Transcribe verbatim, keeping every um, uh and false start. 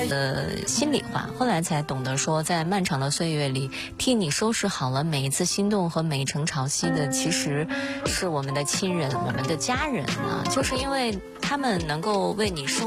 的心里话，后来才懂得说，在漫长的岁月里，替你收拾好了每一次心动和每一程潮汐的，其实是我们的亲人，我们的家人啊，就是因为他们能够为你收